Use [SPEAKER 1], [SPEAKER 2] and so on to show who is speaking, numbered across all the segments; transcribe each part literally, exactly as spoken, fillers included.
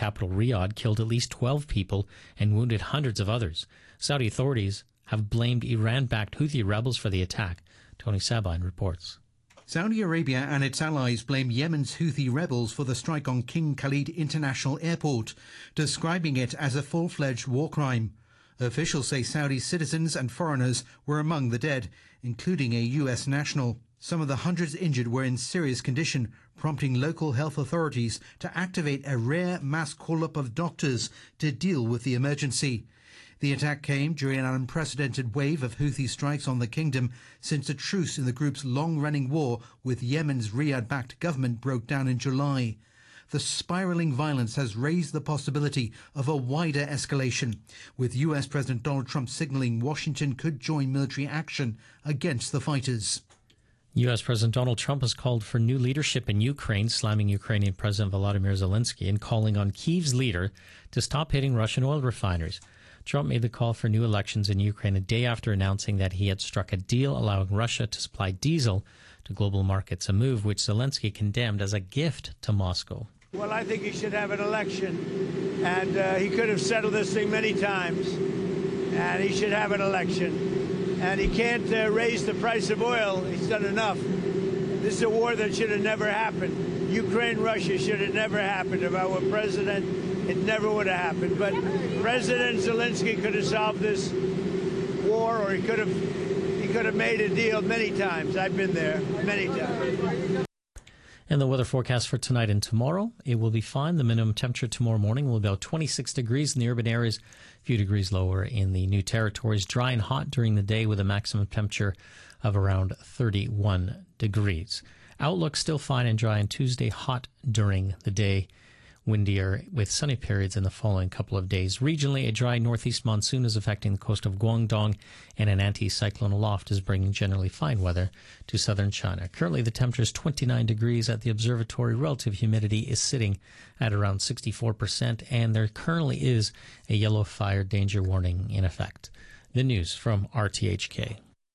[SPEAKER 1] capital Riyadh killed at least twelve people and wounded hundreds of others. Saudi authorities have blamed Iran-backed Houthi rebels for the attack. Tony Sabine reports.
[SPEAKER 2] Saudi Arabia and its allies blame Yemen's Houthi rebels for the strike on King Khalid International Airport, describing it as a full-fledged war crime. Officials say Saudi citizens and foreigners were among the dead, including a U S national. Some of the hundreds injured were in serious condition, prompting local health authorities to activate a rare mass call-up of doctors to deal with the emergency. The attack came during an unprecedented wave of Houthi strikes on the kingdom since a truce in the group's long-running war with Yemen's Riyadh-backed government broke down in July. The spiralling violence has raised the possibility of a wider escalation, with U S President Donald Trump signaling Washington could join military action against the fighters.
[SPEAKER 1] U S President Donald Trump has called for new leadership in Ukraine, slamming Ukrainian President Volodymyr Zelensky and calling on Kyiv's leader to stop hitting Russian oil refineries. Trump made the call for new elections in Ukraine a day after announcing that he had struck a deal allowing Russia to supply diesel to global markets, a move which Zelensky condemned as a gift to Moscow.
[SPEAKER 3] Well, I think he should have an election, and uh, he could have settled this thing many times, and he should have an election. And he can't uh, raise the price of oil. He's done enough. This is a war that should have never happened. Ukraine-Russia should have never happened. If I were president, it never would have happened. But President Zelensky could have solved this war, or he could have he could have made a deal many times. I've been there many times.
[SPEAKER 1] And the weather forecast for tonight and tomorrow, it will be fine. The minimum temperature tomorrow morning will be about twenty-six degrees in the urban areas, a few degrees lower in the New Territories. Dry and hot during the day with a maximum temperature of around thirty-one degrees. Outlook still fine and dry on Tuesday, hot during the day. Windier with sunny periods in the following couple of days. Regionally, a dry northeast monsoon is affecting the coast of Guangdong, and an anti-cyclone aloft is bringing generally fine weather to southern China. Currently, the temperature is twenty-nine degrees at the observatory. Relative humidity is sitting at around sixty-four percent, and there currently is a yellow fire danger warning in effect. The news from R T H K.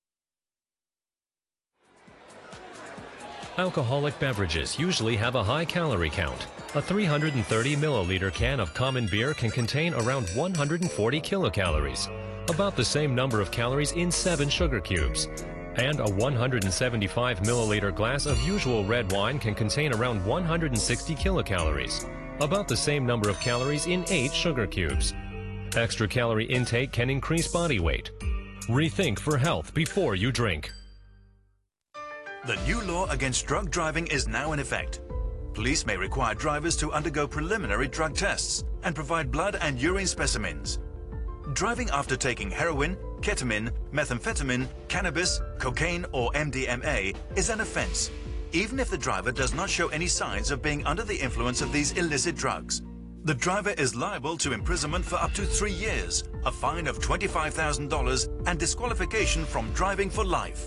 [SPEAKER 4] Alcoholic beverages usually have a high calorie count. A three hundred thirty milliliter can of common beer can contain around one hundred forty kilocalories, about the same number of calories in seven sugar cubes. And a one hundred seventy-five milliliter glass of usual red wine can contain around one hundred sixty kilocalories, about the same number of calories in eight sugar cubes. Extra calorie intake can increase body weight. Rethink for health before you drink.
[SPEAKER 5] The new law against drug driving is now in effect. Police may require drivers to undergo preliminary drug tests and provide blood and urine specimens. Driving after taking heroin, ketamine, methamphetamine, cannabis, cocaine, or M D M A is an offense, even if the driver does not show any signs of being under the influence of these illicit drugs. The driver is liable to imprisonment for up to three years, a fine of twenty-five thousand dollars, and disqualification from driving for life.